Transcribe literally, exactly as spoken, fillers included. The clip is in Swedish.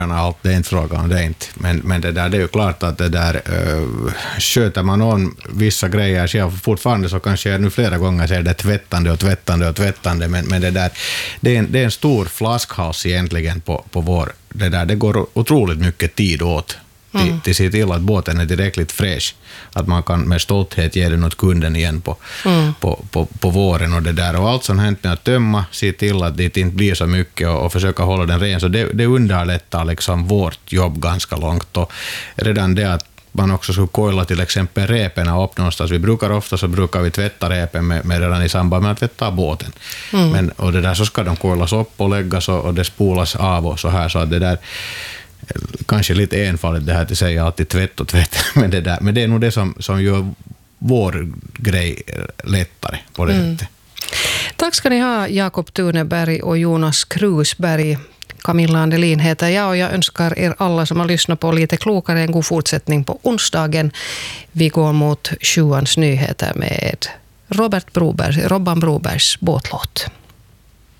allt, det är inte fråga om det inte. Men, men det där, det är ju klart att det där uh, sköter man om vissa grejer själv fortfarande, så kanske jag nu flera gånger säger det tvättande och tvättande och tvättande, men, men det där, det är en, det är en stor flaskhals egentligen på, på vår, det där, det går otroligt mycket tid åt till, mm. till se till att båten är tillräckligt fräsch, att man kan med stolthet ge den åt kunden igen på, mm. på, på, på våren och det där. Och allt som hänt med att tömma, se till att det inte blir så mycket och, och försöka hålla den ren, så det, det underlättar liksom vårt jobb ganska långt. Och redan det att man också skulle koila till exempel repen upp någonstans. Vi brukar ofta så brukar vi tvätta repen med, med redan i samband med att tvätta båten. Mm. Men, och det där så ska de koilas upp och läggas och, och det spolas av och så här, så att det där kanske lite enfaldigt det här till att säga alltid tvätt och tvätt, men det, där, men det är nog det som, som gör vår grej lättare på det mm. sättet. Tack ska ni ha, Jakob Tuneberg och Jonas Krusberg. Camilla Andelin heter jag och jag önskar er alla som har lyssnat på lite klokare en god fortsättning på onsdagen. Vi går mot sjuans nyheter med Robert Broberg, Robban Brobergs båtlåt.